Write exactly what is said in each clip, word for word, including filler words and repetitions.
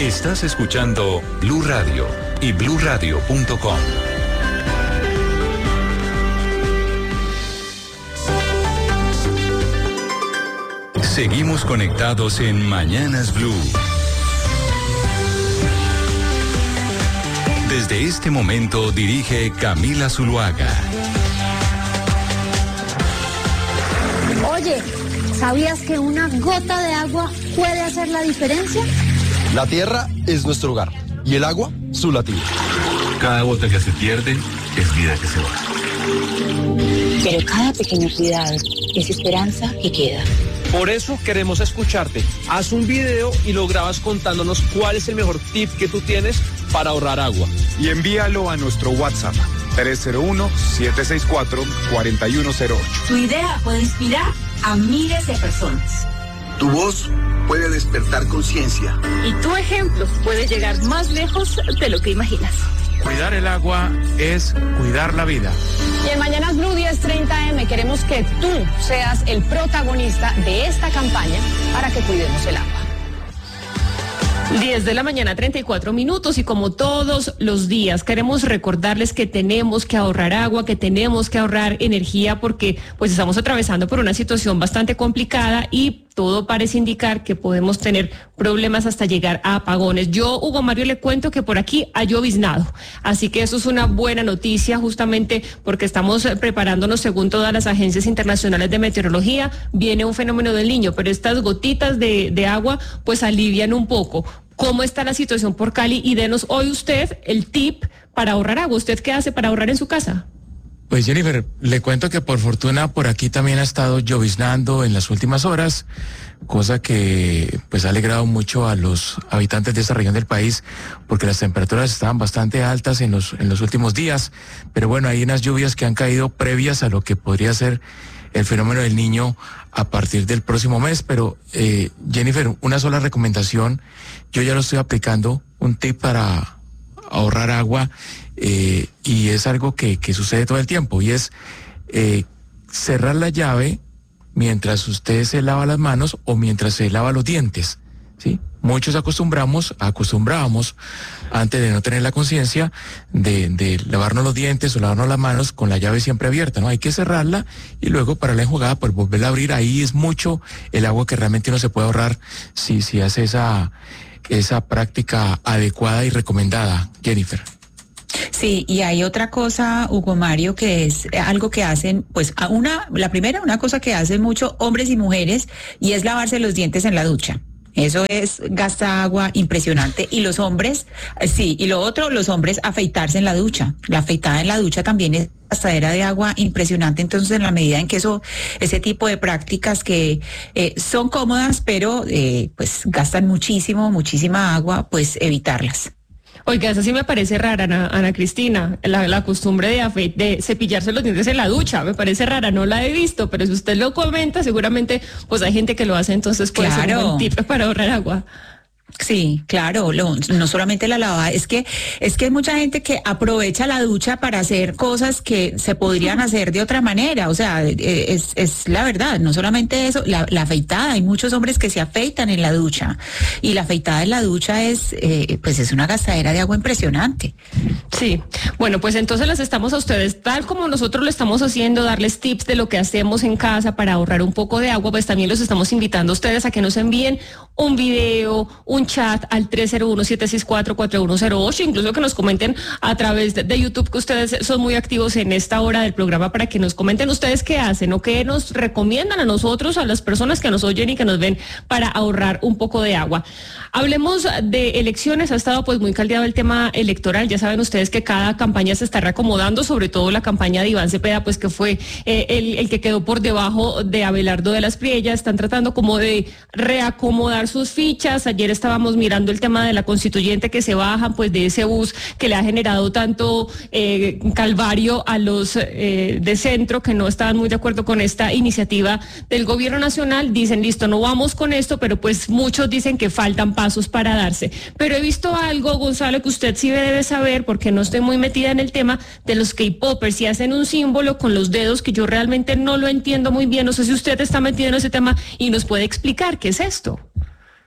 Estás escuchando Blue Radio y blue radio punto com. Seguimos conectados en Mañanas Blue. Desde este momento dirige Camila Zuluaga. Oye, ¿sabías que una gota de agua puede hacer la diferencia? La tierra es nuestro hogar y el agua su latido. Cada gota que se pierde es vida que se va. Pero cada pequeño cuidado es esperanza que queda. Por eso queremos escucharte. Haz un video y lo grabas contándonos cuál es el mejor tip que tú tienes para ahorrar agua. Y envíalo a nuestro WhatsApp tres cero uno, siete seis cuatro, cuatro uno cero ocho. Tu idea puede inspirar a miles de personas. Tu voz puede despertar conciencia. Y tu ejemplo puede llegar más lejos de lo que imaginas. Cuidar el agua es cuidar la vida. Y en Mañanas Blue diez treinta eme queremos que tú seas el protagonista de esta campaña para que cuidemos el agua. diez de la mañana, treinta y cuatro minutos, y como todos los días queremos recordarles que tenemos que ahorrar agua, que tenemos que ahorrar energía, porque pues estamos atravesando por una situación bastante complicada y todo parece indicar que podemos tener problemas hasta llegar a apagones. Yo, Hugo Mario, le cuento que por aquí ha lloviznado, así que eso es una buena noticia, justamente porque estamos preparándonos, según todas las agencias internacionales de meteorología, viene un fenómeno del Niño, pero estas gotitas de, de agua pues alivian un poco. ¿Cómo está la situación por Cali? Y denos hoy usted el tip para ahorrar agua. ¿Usted qué hace para ahorrar en su casa? Pues Jennifer, le cuento que por fortuna por aquí también ha estado lloviznando en las últimas horas, cosa que pues ha alegrado mucho a los habitantes de esta región del país, porque las temperaturas estaban bastante altas en los, en los últimos días, pero bueno, hay unas lluvias que han caído previas a lo que podría ser el fenómeno del Niño a partir del próximo mes, pero eh, Jennifer, una sola recomendación, yo ya lo estoy aplicando, un tip para ahorrar agua, eh, y es algo que, que sucede todo el tiempo, y es eh, cerrar la llave mientras usted se lava las manos o mientras se lava los dientes, ¿sí? Muchos acostumbramos, acostumbrábamos, antes de no tener la conciencia, de, de lavarnos los dientes o lavarnos las manos con la llave siempre abierta, ¿no? Hay que cerrarla y luego para la enjugada, pues volverla a abrir. Ahí es mucho el agua que realmente uno se puede ahorrar si, si hace esa, esa práctica adecuada y recomendada, Jennifer. Sí, y hay otra cosa, Hugo Mario, que es algo que hacen, pues, a una, la primera, una cosa que hacen mucho hombres y mujeres, y es lavarse los dientes en la ducha. Eso es, gasta agua impresionante. Y los hombres, sí, y lo otro, los hombres afeitarse en la ducha. La afeitada en la ducha también es gastadera de agua impresionante. Entonces, en la medida en que eso, ese tipo de prácticas que eh, son cómodas, pero eh, pues gastan muchísimo, muchísima agua, pues evitarlas. Oiga, esa sí me parece rara, Ana, Ana Cristina, la, la costumbre de, afe, de cepillarse los dientes en la ducha, me parece rara, no la he visto, pero si usted lo comenta, seguramente pues hay gente que lo hace, entonces puede claro. ser un buen tip para ahorrar agua. Sí, claro, lo, no solamente la lavada, es que es que hay mucha gente que aprovecha la ducha para hacer cosas que se podrían hacer de otra manera, o sea, es, es la verdad, no solamente eso, la, la afeitada, hay muchos hombres que se afeitan en la ducha, y la afeitada en la ducha es, eh, pues es una gastadera de agua impresionante. Sí, bueno, pues entonces les estamos a ustedes, tal como nosotros lo estamos haciendo, darles tips de lo que hacemos en casa para ahorrar un poco de agua, pues también los estamos invitando a ustedes a que nos envíen un video, un chat al tres cero uno, siete seis cuatro, cuatro uno cero ocho, incluso que nos comenten a través de, de YouTube, que ustedes son muy activos en esta hora del programa, para que nos comenten ustedes qué hacen o qué nos recomiendan a nosotros, a las personas que nos oyen y que nos ven, para ahorrar un poco de agua. Hablemos de elecciones, ha estado pues muy caldeado el tema electoral, ya saben ustedes que cada campaña se está reacomodando, sobre todo la campaña de Iván Cepeda, pues que fue eh, el, el que quedó por debajo de Abelardo de las Priellas, están tratando como de reacomodar sus fichas. Ayer estábamos mirando el tema de la constituyente, que se bajan pues de ese bus que le ha generado tanto eh, calvario a los eh, de centro, que no estaban muy de acuerdo con esta iniciativa del gobierno nacional. Dicen, listo, no vamos con esto, pero pues muchos dicen que faltan pasos para darse. Pero he visto algo, Gonzalo, que usted sí debe saber, porque no estoy muy metida en el tema de los K-popers, y hacen un símbolo con los dedos que yo realmente no lo entiendo muy bien. No sé si usted está metido en ese tema y nos puede explicar qué es esto.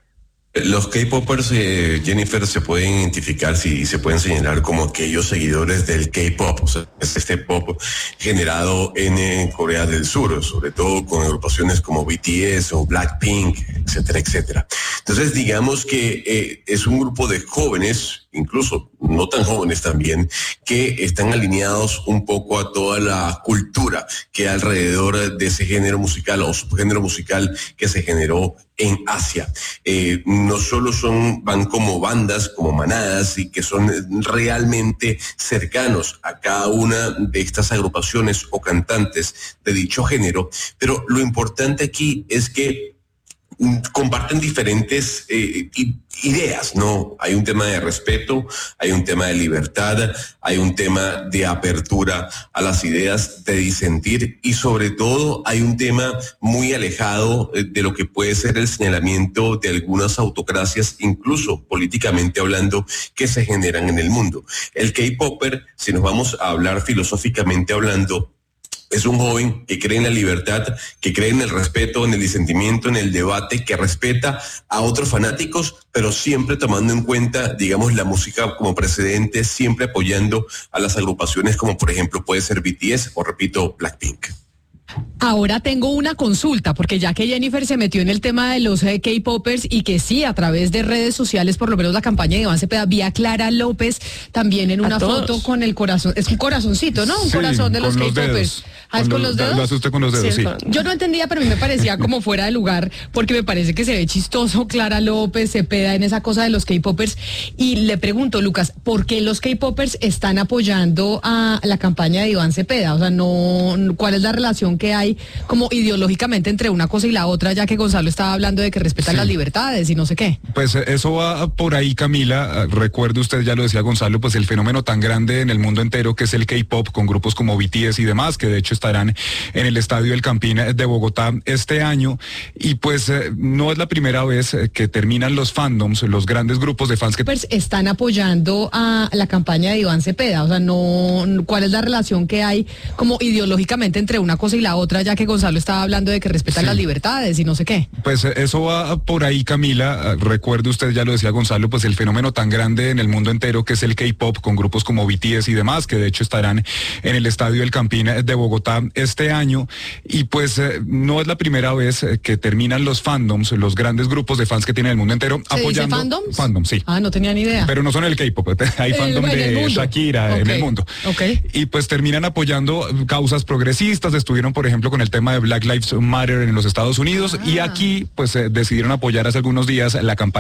Los K-popers, eh, Jennifer, se pueden identificar y se pueden señalar como aquellos seguidores del K-pop, o sea, es este pop generado en, en Corea del Sur, sobre todo con agrupaciones como B T S o Blackpink, etcétera, etcétera. Entonces, digamos que eh, es un grupo de jóvenes, incluso no tan jóvenes también, que están alineados un poco a toda la cultura que hay alrededor de ese género musical o subgénero musical que se generó en Asia. Eh, no solo son, van como bandas, como manadas, y que son realmente cercanos a cada una de estas agrupaciones o cantantes de dicho género, pero lo importante aquí es que comparten diferentes eh, ideas, ¿no? Hay un tema de respeto, hay un tema de libertad, hay un tema de apertura a las ideas, de disentir, y sobre todo hay un tema muy alejado de lo que puede ser el señalamiento de algunas autocracias, incluso políticamente hablando, que se generan en el mundo. El K-popper, si nos vamos a hablar filosóficamente hablando, es un joven que cree en la libertad, que cree en el respeto, en el disentimiento, en el debate, que respeta a otros fanáticos, pero siempre tomando en cuenta, digamos, la música como precedente, siempre apoyando a las agrupaciones como, por ejemplo, puede ser B T S o, repito, Blackpink. Ahora tengo una consulta, porque ya que Jennifer se metió en el tema de los eh, K-popers y que sí, a través de redes sociales, por lo menos la campaña de Iván Cepeda, vi a Clara López también en una foto con el corazón, es un corazoncito, ¿no? Un sí, corazón de los K-popers. ¿Ah, es con los dedos? Lo hace usted con los dedos, sí. sí. Yo no entendía, pero a mí me parecía como fuera de lugar, porque me parece que se ve chistoso Clara López, Cepeda en esa cosa de los K-popers. Y le pregunto, Lucas, ¿por qué los K-popers están apoyando a la campaña de Iván Cepeda? O sea, no, ¿cuál es la relación que hay como ideológicamente entre una cosa y la otra, ya que Gonzalo estaba hablando de que respetan sí. las libertades y no sé qué? Pues eso va por ahí, Camila. Recuerde usted, ya lo decía Gonzalo, pues el fenómeno tan grande en el mundo entero que es el K-pop, con grupos como B T S y demás, que de hecho estarán en el Estadio El Campín de Bogotá este año. Y pues eh, no es la primera vez que terminan los fandoms, los grandes grupos de fans que están apoyando a la campaña de Iván Cepeda. O sea, no, ¿cuál es la relación que hay como ideológicamente entre una cosa y la otra, ya que Gonzalo estaba hablando de que respetan sí. las libertades y no sé qué? Pues eso va por ahí, Camila. Recuerde usted, ya lo decía Gonzalo, pues el fenómeno tan grande en el mundo entero que es el K-pop, con grupos como B T S y demás, que de hecho estarán en el Estadio El Campín de Bogotá este año. Y pues eh, no es la primera vez que terminan los fandoms, los grandes grupos de fans que tiene el mundo entero, ¿Se apoyando. dice fandoms? Fandom, sí. Ah, no tenía ni idea. Pero no son el K-pop, hay fandom el, de Shakira okay. en el mundo. Okay. Y pues terminan apoyando causas progresistas. Estuvieron, por ejemplo, con el tema de Black Lives Matter en los Estados Unidos, ah. y aquí pues eh, decidieron apoyar hace algunos días la campaña